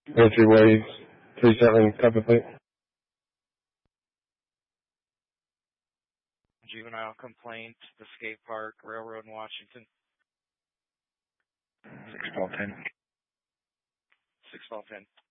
Entry Waves, 37, copy plate. Juvenile complaint, the skate park, Railroad in Washington. 61210. 61210.